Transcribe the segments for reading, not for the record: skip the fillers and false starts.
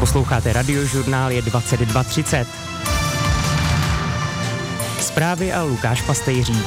Posloucháte Radiožurnál, je 22:30. Zprávy a Lukáš Pastejřík.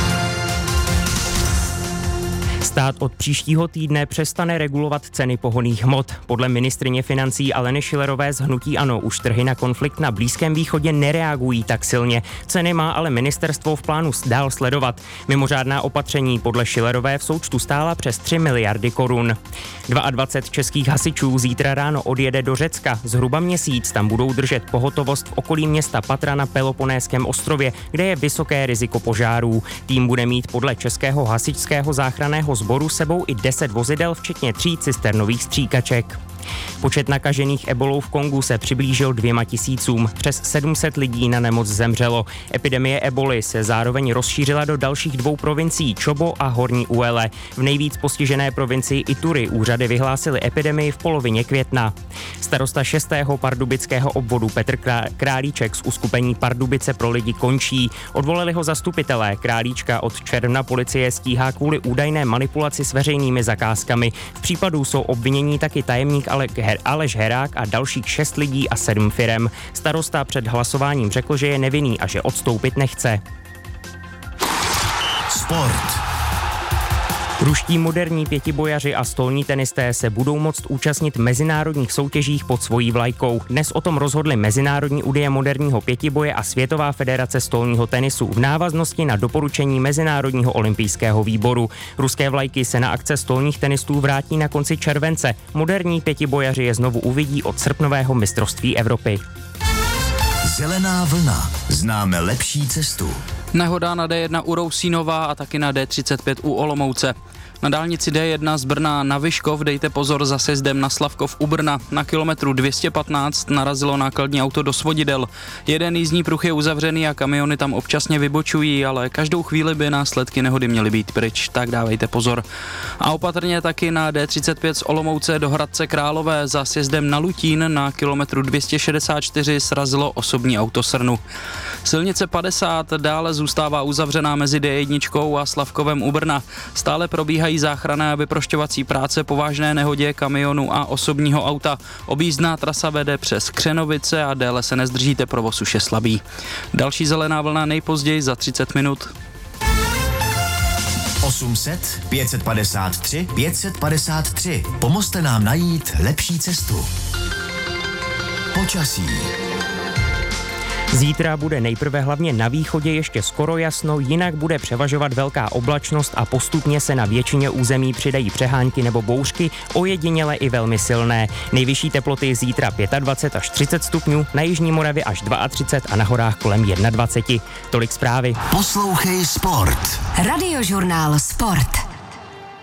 Stát od příštího týdne přestane regulovat ceny pohonných hmot. Podle ministryně financí Aleny Schillerové z hnutí ANO už trhy na konflikt na Blízkém východě nereagují tak silně. Ceny má ale ministerstvo v plánu dál sledovat. Mimořádná opatření podle Schillerové v součtu stála přes 3 miliardy korun. 22 českých hasičů zítra ráno odjede do Řecka. Zhruba měsíc tam budou držet pohotovost v okolí města Patra na Peloponésském ostrově, kde je vysoké riziko požárů. Tým bude mít podle Českého hasičského záchranného sboru sebou i 10 vozidel, včetně 3 cisternových stříkaček. Počet nakažených ebolou v Kongu se přiblížil 2 000. Přes 700 lidí na nemoc zemřelo. Epidemie eboly se zároveň rozšířila do dalších 2 provincií, Čobo a Horní Uele. V nejvíc postižené provincii Ituri úřady vyhlásily epidemii v polovině května. Starosta 6. pardubického obvodu Petr Králíček z uskupení Pardubice pro lidi končí. Odvolali ho zastupitelé. Králíčka od června policie stíhá kvůli údajné manipulaci s veřejnými zakázkami. V případu jsou obvinění taky tajemník Aleš Herák a dalších 6 lidí a 7 firem. Starosta před hlasováním řekl, že je nevinný a že odstoupit nechce. Sport. Ruští moderní pětibojaři a stolní tenisté se budou moct účastnit mezinárodních soutěžích pod svojí vlajkou. Dnes o tom rozhodly Mezinárodní unie moderního pětiboje a Světová federace stolního tenisu v návaznosti na doporučení Mezinárodního olympijského výboru. Ruské vlajky se na akce stolních tenistů vrátí na konci července. Moderní pětibojaři je znovu uvidí od srpnového mistrovství Evropy. Zelená vlna. Známe lepší cestu. Nehoda na D1 u Rousínova a taky na D35 u Olomouce. Na dálnici D1 z Brna na Vyškov dejte pozor za sjezdem na Slavkov u Brna. Na kilometru 215 narazilo nákladní auto do svodidel. Jeden jízdní pruh je uzavřený a kamiony tam občasně vybočují, ale každou chvíli by následky nehody měly být pryč, tak dávejte pozor. A opatrně taky na D35 z Olomouce do Hradce Králové za sjezdem na Lutín na kilometru 264 srazilo osobní auto srnu. Silnice 50 dále zůstává uzavřená mezi D1 a Slavkovem u Brna. Stále probíhají záchranné a vyprošťovací práce po vážné nehodě kamionu a osobního auta. Objízdná trasa vede přes Křenovice a déle se nezdržíte, provoz už je slabý. Další zelená vlna nejpozději za 30 minut. 800 553 553. Pomozte nám najít lepší cestu. Počasí. Zítra bude nejprve hlavně na východě ještě skoro jasno, jinak bude převažovat velká oblačnost a postupně se na většině území přidají přehánky nebo bouřky, ojediněle i velmi silné. Nejvyšší teploty zítra 25 až 30 stupňů, na jižní Moravě až 32 a na horách kolem 21. Tolik zprávy. Poslouchej Sport. Radiožurnál Sport.